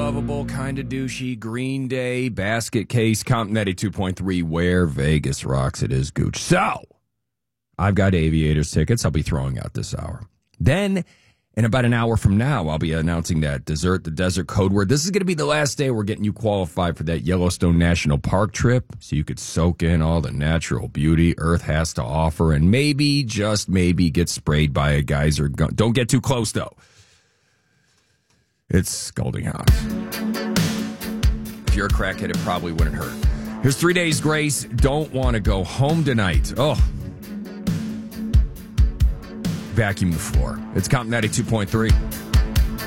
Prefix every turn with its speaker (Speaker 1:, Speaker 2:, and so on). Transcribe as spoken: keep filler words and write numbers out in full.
Speaker 1: lovable, kind of douchey. Green Day, Basket Case, Compton ninety-two point three, where Vegas rocks. It is Gooch. So, I've got Aviators tickets I'll be throwing out this hour. Then, in about an hour from now, I'll be announcing that Desert the Desert code word. This is going to be the last day we're getting you qualified for that Yellowstone National Park trip so you could soak in all the natural beauty Earth has to offer and maybe, just maybe, get sprayed by a geyser gun. Don't get too close, though. It's scalding hot. If you're a crackhead, it probably wouldn't hurt. Here's Three Days Grace. Don't want to go home tonight. Oh. Vacuum the floor. It's Compton ninety-two point three.